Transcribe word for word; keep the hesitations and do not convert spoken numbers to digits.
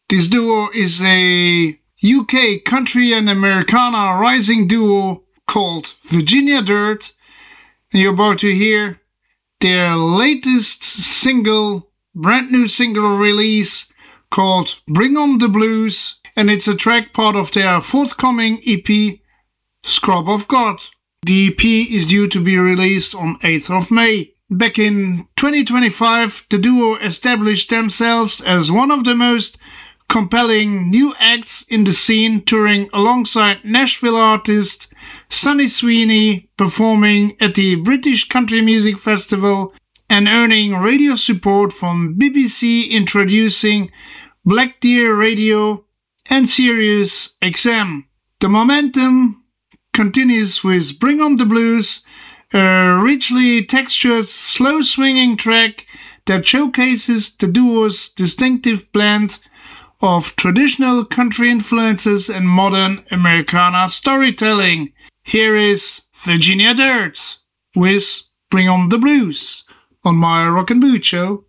This duo is a U K country and Americana rising duo called Virginia Dirt, and you're about to hear their latest single, brand new single release called Bring On The Blues, and it's a track part of their forthcoming E P, Scrub of God. The E P is due to be released on eighth of May. Back in twenty twenty-five, the duo established themselves as one of the most compelling new acts in the scene, touring alongside Nashville artist Sunny Sweeney, performing at the British Country Music Festival and earning radio support from B B C, introducing Black Deer Radio and Sirius X M. The momentum continues with Bring On The Blues, a richly textured, slow-swinging track that showcases the duo's distinctive blend of traditional country influences and modern Americana storytelling. Here is Virginia Dirt with Bring On The Blues on my Rock and Boot Show.